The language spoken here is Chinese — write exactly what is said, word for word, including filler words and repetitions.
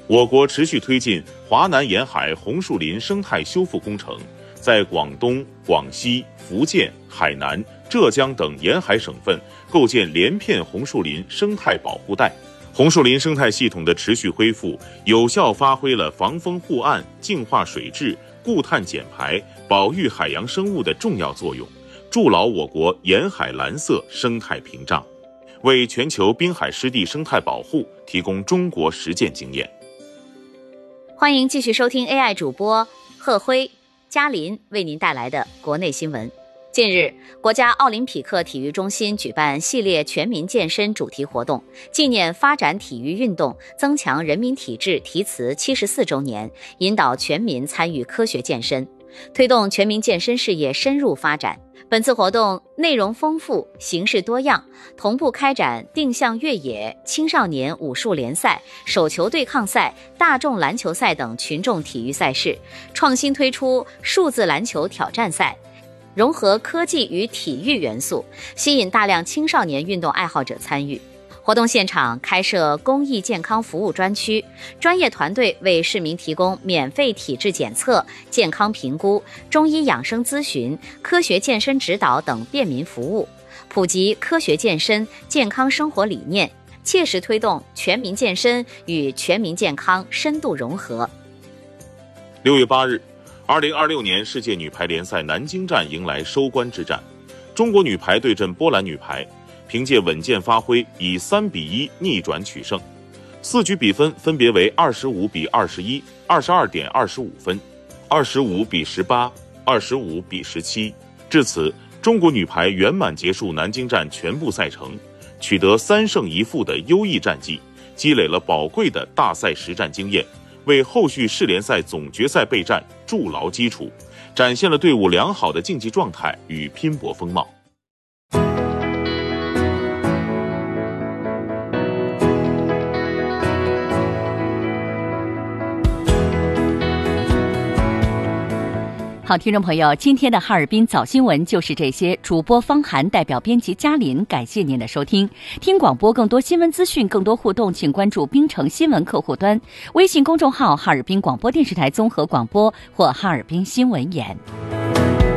我国持续推进华南沿海红树林生态修复工程，在广东、广西、福建、海南、浙江等沿海省份构建连片红树林生态保护带。红树林生态系统的持续恢复，有效发挥了防风护岸、净化水质、固碳减排、保育海洋生物的重要作用，筑牢我国沿海蓝色生态屏障，为全球滨海湿地生态保护提供中国实践经验。 欢迎继续收听 A I 主播贺辉、嘉林为您带来的国内新闻。近日，国家奥林匹克体育中心举办系列全民健身主题活动，纪念发展体育运动、增强人民体质题词七十四周年，引导全民参与科学健身，推动全民健身事业深入发展。本次活动内容丰富，形式多样，同步开展定向越野、青少年武术联赛、手球对抗赛、大众篮球赛等群众体育赛事，创新推出数字篮球挑战赛，融合科技与体育元素，吸引大量青少年运动爱好者参与。活动现场开设公益健康服务专区，专业团队为市民提供免费体质检测、健康评估、中医养生咨询、科学健身指导等便民服务，普及科学健身、健康生活理念，切实推动全民健身与全民健康深度融合。 六月八日，二零二六年世界女排联赛南京站迎来收官之战，中国女排对阵波兰女排，凭借稳健发挥，以三比一逆转取胜，四局比分分别为二十五比二十一、二十二点二十五分、二十五比十八、二十五比十七。至此，中国女排圆满结束南京站全部赛程，取得三胜一负的优异战绩，积累了宝贵的大赛实战经验，为后续世联赛总决赛备战筑牢基础，展现了队伍良好的竞技状态与拼搏风貌。 好，听众朋友，今天的哈尔滨早新闻就是这些。主播方涵代表编辑嘉林，感谢您的收听。听广播更多新闻资讯，更多互动，请关注冰城新闻客户端、微信公众号哈尔滨广播电视台综合广播或哈尔滨新闻眼。